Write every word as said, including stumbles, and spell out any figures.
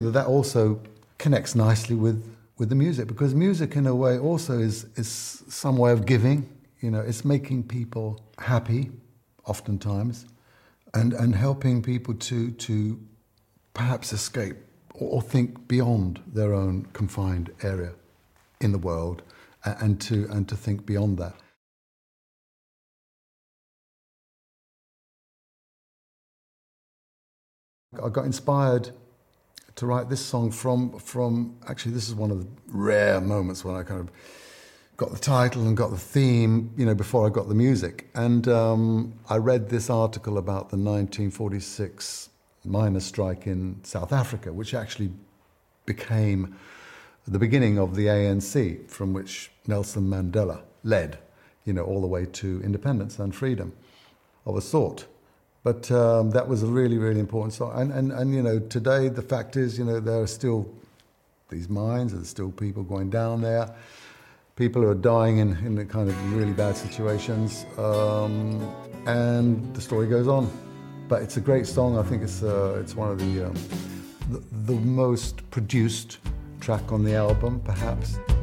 That also connects nicely with, with the music, because music in a way also is, is some way of giving. You know, it's making people happy, oftentimes, and, and helping people to, to perhaps escape or think beyond their own confined area in the world, and to, and to think beyond that. I got inspired to write this song from, from, actually this is one of the rare moments when I kind of got the title and got the theme, you know, before I got the music. And um, I read this article about the nineteen forty-six miners' strike in South Africa, which actually became the beginning of the A N C, from which Nelson Mandela led, you know, all the way to independence and freedom of a sort. But um, that was a really, really important song. And, and, and, you know, today the fact is, you know, there are still these mines, there's still people going down there. People who are dying in, in kind of really bad situations. Um, and the story goes on. But it's a great song. I think it's uh, it's one of the, um, the the most produced track on the album, perhaps.